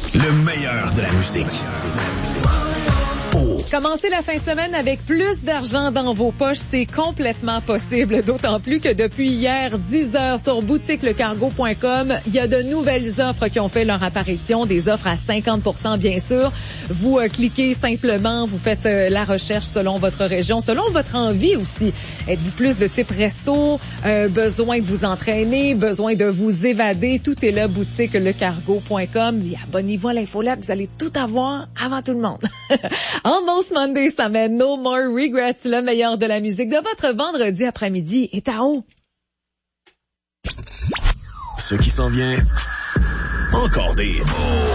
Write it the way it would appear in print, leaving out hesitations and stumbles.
Le meilleur de la musique. Commencez la fin de semaine avec plus d'argent dans vos poches, c'est complètement possible, d'autant plus que depuis hier, 10 heures sur boutiquelecargo.com, il y a de nouvelles offres qui ont fait leur apparition, des offres à 50% bien sûr. Vous cliquez simplement, vous faites la recherche selon votre région, selon votre envie aussi. Êtes-vous plus de type resto, besoin de vous entraîner, besoin de vous évader, tout est là, boutiquelecargo.com. Et abonnez-vous à l'infolette, vous allez tout avoir avant tout le monde. Almost Monday, ça met No More Regrets, le meilleur de la musique de votre vendredi après-midi est à haut. Ce qui s'en vient, encore des